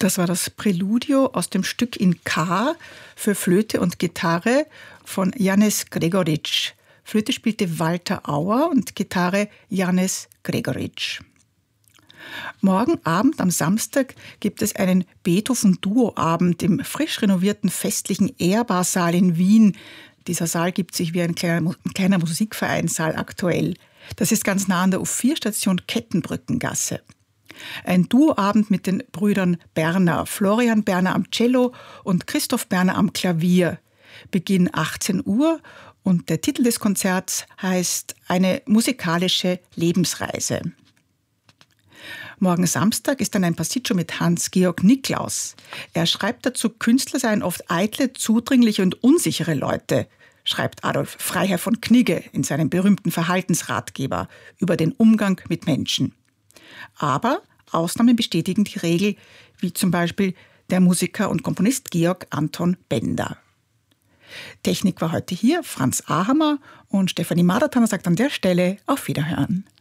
Das war das Präludio aus dem Stück in K für Flöte und Gitarre von Janez Gregoric. Flöte spielte Walter Auer und Gitarre Janez Gregoric. Morgen Abend am Samstag gibt es einen Beethoven-Duo-Abend im frisch renovierten festlichen Ehrbar-Saal in Wien. Dieser Saal gibt sich wie ein kleiner Musikvereinssaal aktuell. Das ist ganz nah an der U4-Station Kettenbrückengasse. Ein Duoabend mit den Brüdern Berner, Florian Berner am Cello und Christoph Berner am Klavier. Beginn 18 Uhr und der Titel des Konzerts heißt »Eine musikalische Lebensreise«. Morgen Samstag ist dann ein Pasticcio mit Hans-Georg Niklaus. Er schreibt dazu, Künstler seien oft eitle, zudringliche und unsichere Leute, schreibt Adolf Freiherr von Knigge in seinem berühmten Verhaltensratgeber über den Umgang mit Menschen. Aber Ausnahmen bestätigen die Regel, wie zum Beispiel der Musiker und Komponist Georg Anton Bender. Technik war heute hier Franz Ahammer und Stefanie Madertaner sagt an der Stelle auf Wiederhören.